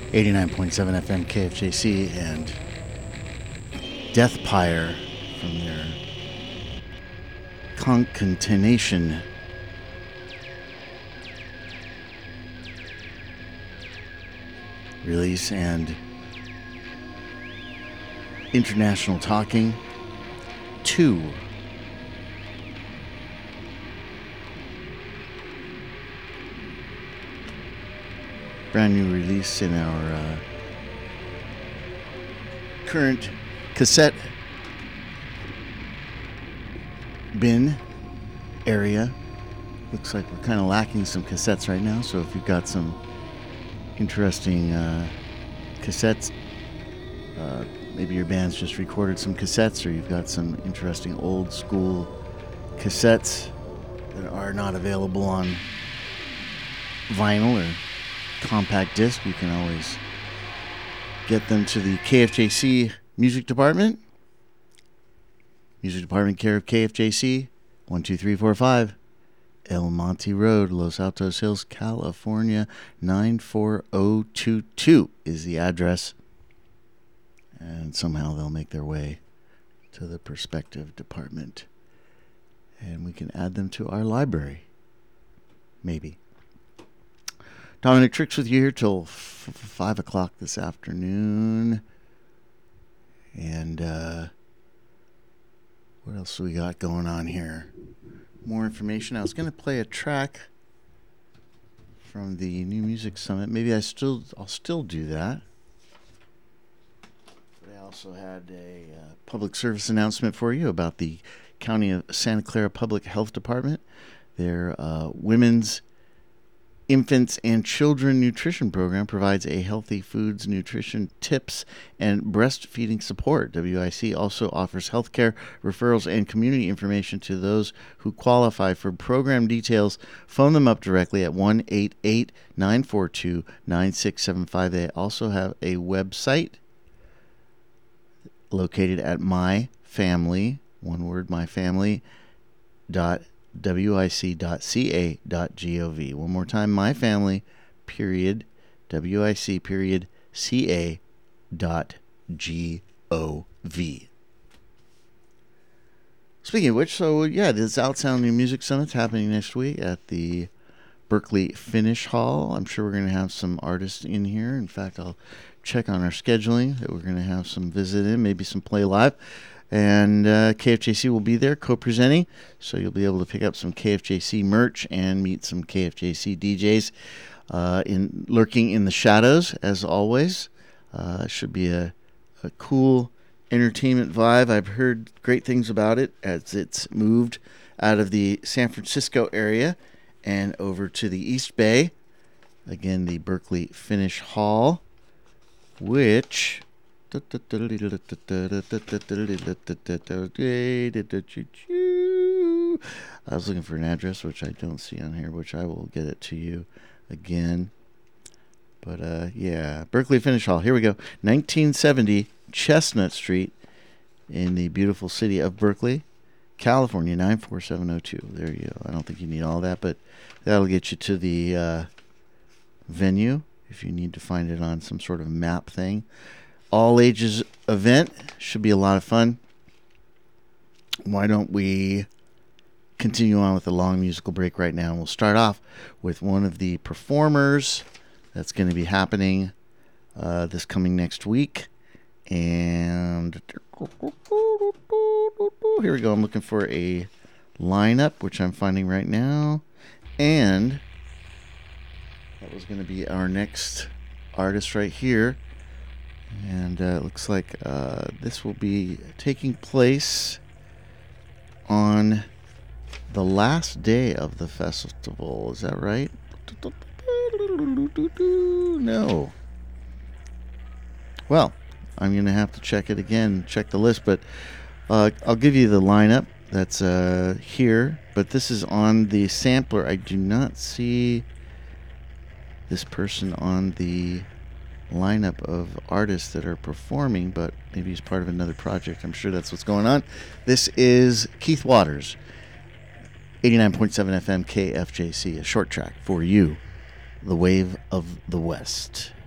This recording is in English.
89.7 FM KFJC and Death Pyre from their Concatenation release, and International Talking 2. Brand new release in our current cassette bin area. Looks like we're kind of lacking some cassettes right now, so if you've got some interesting cassettes, maybe your band's just recorded some cassettes, or you've got some interesting old school cassettes that are not available on vinyl or compact disc, you can always get them to the KFJC Music Department. Music Department, care of KFJC, 12345 El Monte Road, Los Altos Hills, California, 94022 is the address. And somehow they'll make their way to the perspective department, and we can add them to our library. Maybe. Dominic Tricks with you here till 5 o'clock this afternoon. And what else do we got going on here? More information. I was going to play a track from the New Music Summit. Maybe I'll still do that. But I also had a public service announcement for you about the County of Santa Clara Public Health Department. Their Women's, Infants, and Children Nutrition Program provides a healthy foods, nutrition tips, and breastfeeding support. WIC also offers healthcare referrals and community information to those who qualify. For program details, phone them up directly at 1-888-942-9675. They also have a website located at myfamily, one word, myfamily.wic.ca.gov. One more time, myfamily, period, WIC, period, CA.gov. Speaking of which, so yeah, this Outsound New Music Summit's happening next week at the Berkeley Finish Hall. I'm sure we're going to have some artists in here. In fact, I'll check on our scheduling that we're going to have some visit in, maybe some play live. And KFJC will be there co-presenting, so you'll be able to pick up some KFJC merch and meet some KFJC DJs lurking in the shadows, as always. Should be a cool entertainment vibe. I've heard great things about it as it's moved out of the San Francisco area and over to the East Bay. Again, the Berkeley Finish Hall, which... I was looking for an address, which I don't see on here, which I will get it to you again. But yeah, Berkeley Finish Hall. Here we go. 1970 Chestnut Street in the beautiful city of Berkeley, California, 94702. There you go. I don't think you need all that, but that'll get you to the venue if you need to find it on some sort of map thing. All ages event. Should be a lot of fun. Why don't we continue on with a long musical break right now? We'll start off with one of the performers that's going to be happening this coming next week. And here we go. I'm looking for a lineup, which I'm finding right now. And that was going to be our next artist right here. And it looks like this will be taking place on the last day of the festival. Is that right? No. Well, I'm going to have to check it again, check the list. But I'll give you the lineup that's here. But this is on the sampler. I do not see this person on the lineup of artists that are performing, but maybe he's part of another project. I'm sure that's what's going on. This is Keith Waters, 89.7 FM KFJC, a short track for you, The Wave of the West.